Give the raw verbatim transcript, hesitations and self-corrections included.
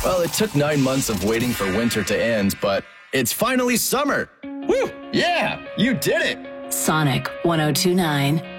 Well, it took nine months of waiting for winter to end, but it's finally summer. Woo! Yeah, you did it! Sonic one oh two nine.